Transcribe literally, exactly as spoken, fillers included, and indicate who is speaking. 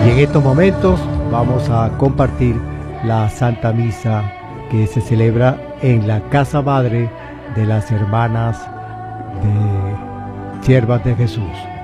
Speaker 1: Y en estos momentos vamos a compartir la Santa Misa que se celebra en la Casa Madre de las Hermanas de Siervas de Jesús.